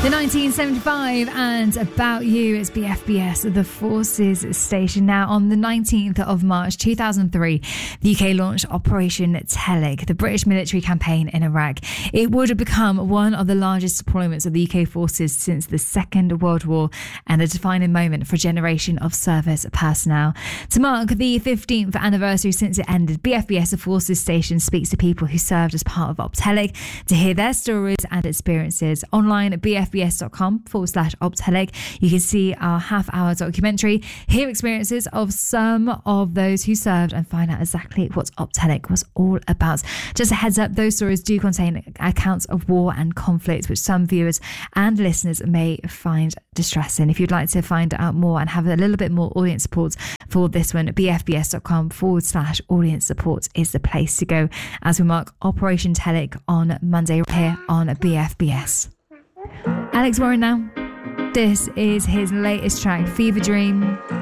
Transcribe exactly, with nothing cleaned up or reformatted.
The nineteen seventy-five and About You. It's B F B S, the Forces station. Now, on the nineteenth of March two thousand three, the U K launched Operation Telig, the British military campaign in Iraq. It would have become one of the largest deployments of the U K forces since the Second World War and a defining moment for a generation of service personnel. To mark the fifteenth anniversary since it ended, B F B S, the Forces station, speaks to people who served as part of Op Telig to hear their stories and experiences. Online at bfbs.com forward slash Op Telig, you can see our half-hour documentary, hear experiences of some of those who served, and find out exactly what Op Telig was all about. Just a heads up, those stories do contain accounts of war and conflict, which some viewers and listeners may find distressing. If you'd like to find out more and have a little bit more audience support for this one, bfbs.com forward slash audience support is the place to go as we mark Operation Telig on Monday here on B F B S. Alex Warren now. This is his latest track, Fever Dream.